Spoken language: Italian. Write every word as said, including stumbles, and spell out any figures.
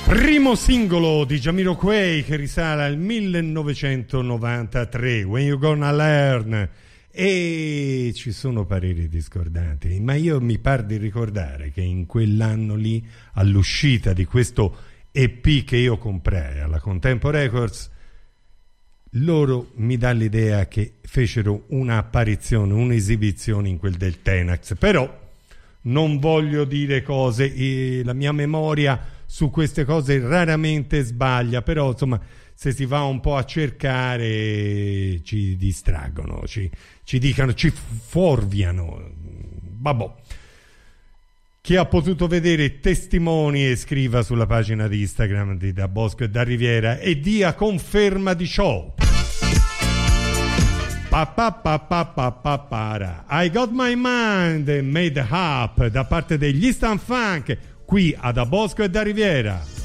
Primo singolo di Jamiroquai che risale al millenovecentonovantatré, When You Gonna Learn, e ci sono pareri discordanti, ma io mi par di ricordare che in quell'anno lì, all'uscita di questo E P che io comprai alla Contempo Records, loro mi dà l'idea che fecero un'apparizione, un'esibizione in quel del Tenax, però non voglio dire cose, e la mia memoria su queste cose raramente sbaglia, però insomma se si va un po' a cercare ci distraggono, ci, ci dicano, ci fuorviano. Vabbè, chi ha potuto vedere testimoni e scriva sulla pagina di Instagram di Da Bosco e da Riviera e dia conferma di ciò. Pa pa pa pa pa pa para. I Got My Mind Made Up da parte degli Stan Funk qui a Da Bosco e da Riviera.